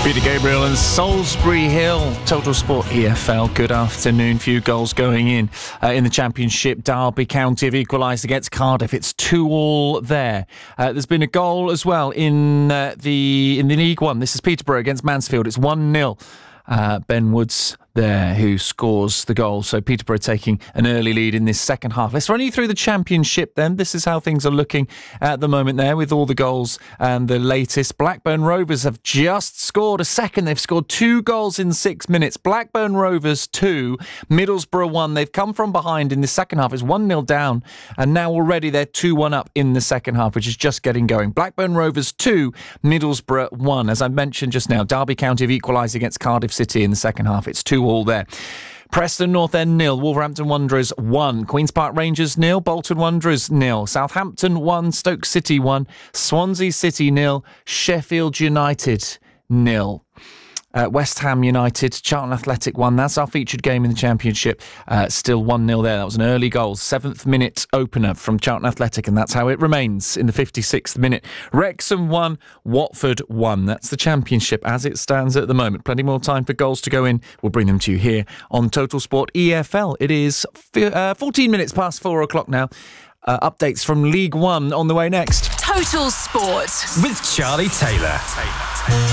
Peter Gabriel and Salisbury Hill. Total Sport EFL. Good afternoon. Few goals going in the Championship. Derby County have equalised against Cardiff. It's 2-2 there. There's been a goal as well in the League One. This is Peterborough against Mansfield. It's 1-0. Ben Woods there who scores the goal. So Peterborough taking an early lead in this second half. Let's run you through the Championship then. This is how things are looking at the moment there with all the goals and the latest. Blackburn Rovers have just scored a second. They've scored 2 goals in 6 minutes. Blackburn Rovers 2, Middlesbrough 1. They've come from behind in the second half. It's 1-0 down and now already they're 2-1 up in the second half, which is just getting going. Blackburn Rovers 2, Middlesbrough 1. As I mentioned just now, Derby County have equalised against Cardiff City in the second half. It's 2-2 there. Preston North End 0, Wolverhampton Wanderers 1, Queen's Park Rangers 0, Bolton Wanderers 0, Southampton 1, Stoke City 1, Swansea City 0, Sheffield United 0. West Ham United, Charlton Athletic 1. That's our featured game in the Championship. Still 1-0 there. That was an early goal. 7th minute opener from Charlton Athletic, and that's how it remains in the 56th minute. Wrexham 1, Watford 1. That's the Championship as it stands at the moment. Plenty more time for goals to go in. We'll bring them to you here on Total Sport EFL. It is 14 minutes past 4 o'clock now. Updates from League One on the way next. Total Sport with Charlie Taylor.